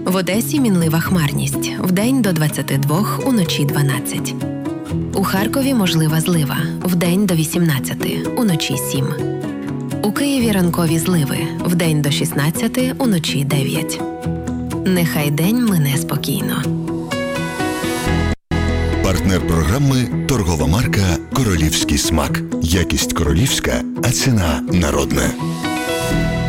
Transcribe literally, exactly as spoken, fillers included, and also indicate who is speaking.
Speaker 1: В Одесі мінлива хмарність. Вдень до двадцяти двох, уночі дванадцять. У Харкові можлива злива. Вдень до вісімнадцяти, уночі сім. У Києві ранкові зливи. Вдень до шістнадцяти, уночі дев'ять. Нехай день мине спокійно.
Speaker 2: Партнер програми – торгова марка «Королівський смак». Якість королівська, а ціна народна.